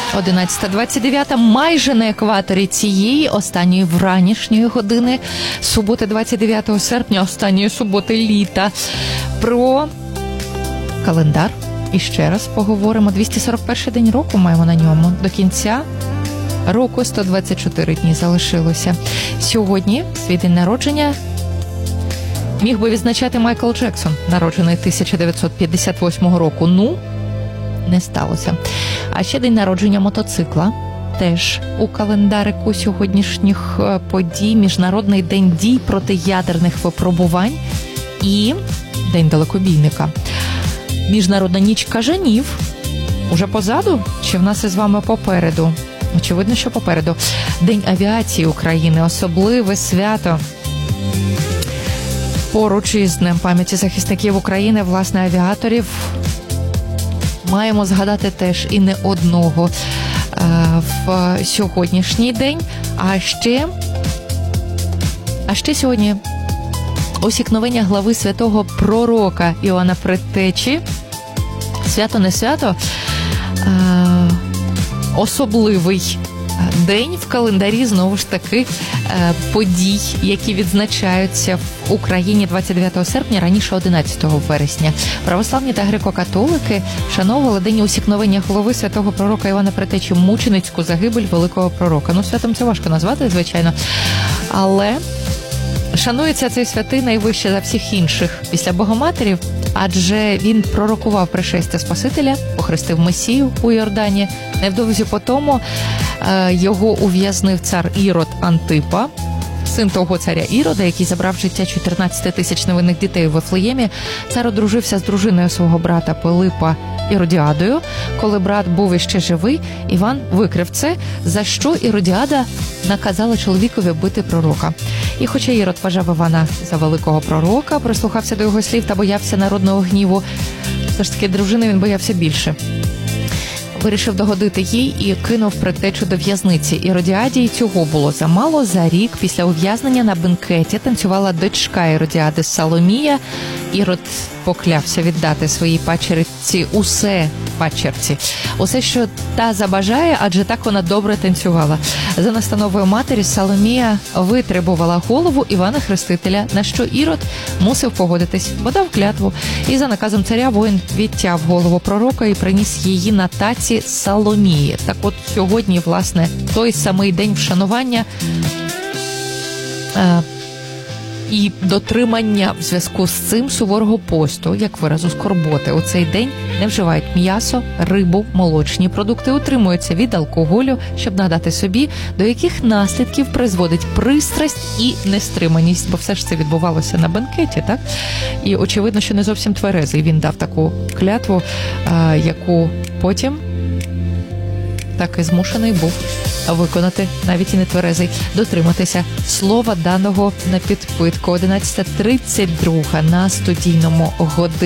11:29, майже на екваторі цієї останньої вранішньої години суботи 29 серпня, останньої суботи літа. Про календар і ще раз поговоримо. 241 день року маємо на ньому. До кінця року 124 дні залишилося. Сьогодні свій день народження міг би відзначати Майкл Джексон, народжений 1958 року. Не сталося. А ще день народження мотоцикла. Теж у календарику сьогоднішніх подій. Міжнародний день дій проти ядерних випробувань і день далекобійника. Міжнародна ніч кажанів. Уже позаду? Чи в нас із вами попереду? Очевидно, що попереду. День авіації України. Особливе свято. Поруч із Днем пам'яті захисників України, власне, авіаторів, маємо згадати теж і не одного в сьогоднішній день. А ще сьогодні усікновення глави святого пророка Іоанна Предтечі. Свято не свято, особливий день в календарі, знову ж таки, подій, які відзначаються в Україні 29 серпня, раніше 11 вересня. Православні та греко-католики вшановували день усікновення голови святого пророка Іоанна Предтечі, мученицьку загибель великого пророка. Святом це важко назвати, звичайно, але шанується цей святий найвище за всіх інших після Богоматері, адже він пророкував пришестя Спасителя, охрестив Месію у Йордані. Невдовзі по тому його ув'язнив цар Ірод Антипа, син того царя Ірода, який забрав життя 14 тисяч невинних дітей у Вифлеємі. Цар одружився з дружиною свого брата Пилипа Іродіадою. Коли брат був іще живий, Іван викрив це, за що Іродіада наказала чоловікові бити пророка. І хоча Ірод вважав Івана за великого пророка, прислухався до його слів та боявся народного гніву, все ж таки дружини він боявся більше. Вирішив догодити їй і кинув предтечу до в'язниці. Іродіаді й цього було замало. За рік після ув'язнення на бенкеті танцювала дочка Іродіади Соломія. Ірод поклявся віддати своїй пачерці усе, що та забажає, адже так вона добре танцювала. За настановою матері Соломія витребувала голову Івана Хрестителя, на що Ірод мусив погодитись, бо дав клятву. І за наказом царя воїн відтяв голову пророка і приніс її на таці Соломії. Так от сьогодні, власне, той самий день вшанування і дотримання в зв'язку з цим суворого посту, як виразу скорботи. У цей день не вживають м'ясо, рибу, молочні продукти, утримуються від алкоголю, щоб нагадати собі, до яких наслідків призводить пристрасть і нестриманість. Бо все ж це відбувалося на бенкеті, так? І очевидно, що не зовсім тверезий він дав таку клятву, яку потім так і змушений був виконати, навіть і не тверезий, дотриматися слова даного на підпитку. 11:32 на студійному годині.